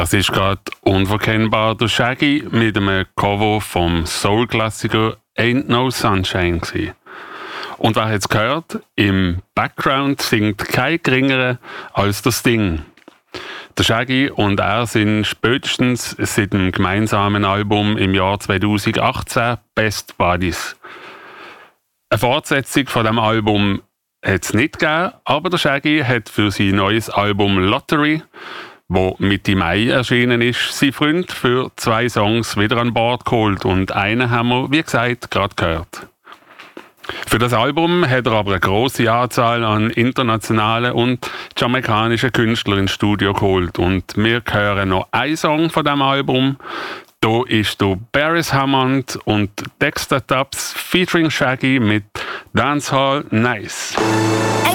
Das ist gerade unverkennbar der Shaggy mit einem Cover vom Soul-Klassiker Ain't No Sunshine gewesen. Und wer hat's gehört? Im Background singt kein geringerer als der Sting. Der Shaggy und er sind spätestens seit dem gemeinsamen Album im Jahr 2018 Best Buddies. Eine Fortsetzung von dem Album hat es nicht gegeben, aber der Shaggy hat für sein neues Album Lottery, wo Mitte Mai erschienen ist, seinen Freund für 2 Songs wieder an Bord geholt und einen haben wir, wie gesagt, gerade gehört. Für das Album hat er aber eine grosse Anzahl an internationalen und jamaikanischen Künstlern ins Studio geholt und wir hören noch einen Song von diesem Album. Da ist der Beres Hammond und Dexter Tubbs featuring Shaggy mit Dancehall Nice.